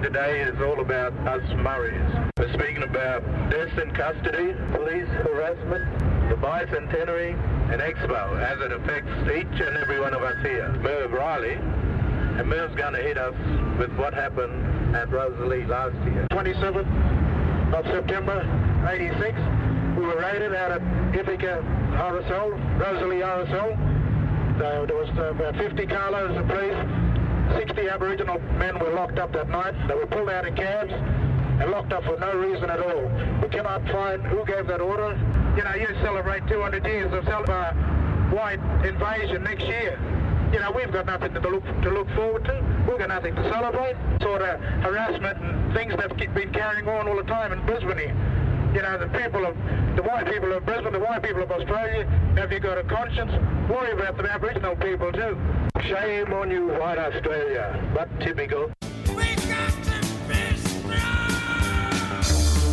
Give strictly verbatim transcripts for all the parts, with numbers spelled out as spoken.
today is all about us Murrays. We're speaking about deaths in custody, police harassment, the bicentenary, and Expo, as it affects each and every one of us here. Merv Riley, and Merv's going to hit us with what happened at Rosalie last year. twenty-seventh of September, eighty-six, we were raided out at Ithaca R S L, Rosalie R S L. So there was about fifty carloads of police. sixty Aboriginal men were locked up that night. They were pulled out in cabs and locked up for no reason at all. We cannot find who gave that order. You know, you celebrate two hundred years of uh, white invasion next year. You know, we've got nothing to look to look forward to. We've got nothing to celebrate. Sort of harassment and things that have been carrying on all the time in Brisbane here. You know, the people of, the white people of Brisbane, the white people of Australia, have you got a conscience? Worry about the Aboriginal people too. Shame on you, white Australia, but typical. We got to be strong.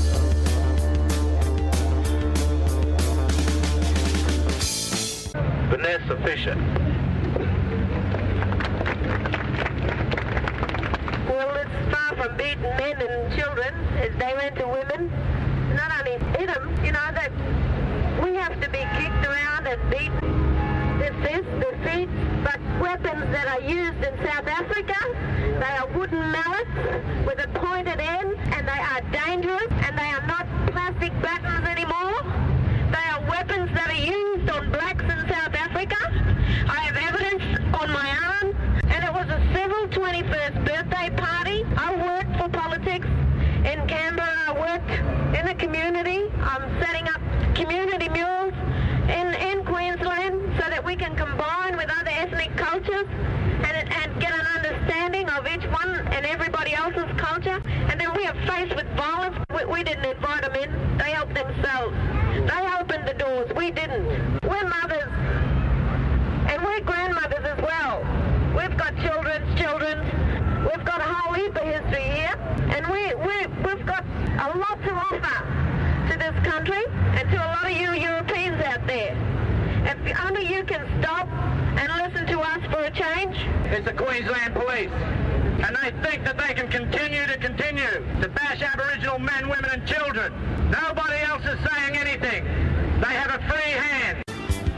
Vanessa Fisher. Well, it's far from beating men and children as they went to women. Not only hit them, you know, that we have to be kicked around and beaten, their fists, their feet, but weapons that are used in South Africa, they are wooden mallets with a pointed end, and they are dangerous, and they are not plastic batons anymore. They are weapons that are used on blacks in South Africa. I have evidence on my arm, and it was a civil twenty-first birthday party. I worked for politics in Canberra. I worked in the community. I'm setting up community mules in, in Queensland so that we can combine with other ethnic cultures and, and get an understanding of each one and everybody else's culture. And then we are faced with violence. We, we didn't invite them in. They helped themselves. They opened the doors. We didn't. We're mothers. And we're grandmothers as well. We've got children's children. We've got a whole heap of history here. And we, we, we've got a lot to offer to this country and to a lot of you Europeans out there. If only you can stop and listen to us for a change. It's the Queensland Police. And they think that they can continue to continue to bash Aboriginal men, women and children. Nobody else is saying anything. They have a free hand.